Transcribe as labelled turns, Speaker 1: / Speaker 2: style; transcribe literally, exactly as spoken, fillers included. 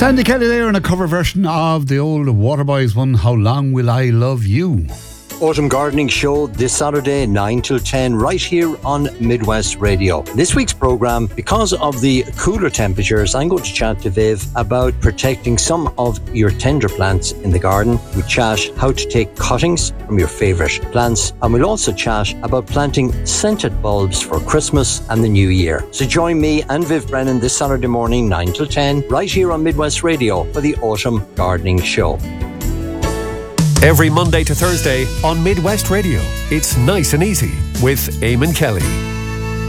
Speaker 1: Sandy Kelly there in a cover version of the old Waterboys one, How Long Will I Love You?
Speaker 2: Autumn Gardening Show this Saturday, nine till ten, right here on Midwest Radio. This week's programme, because of the cooler temperatures, I'm going to chat to Viv about protecting some of your tender plants in the garden. We chat how to take cuttings from your favourite plants, and we'll also chat about planting scented bulbs for Christmas and the New Year. So join me and Viv Brennan this Saturday morning, nine till ten, right here on Midwest Radio for the Autumn Gardening Show.
Speaker 3: Every Monday to Thursday on Midwest Radio, it's Nice and Easy with Eamon Kelly.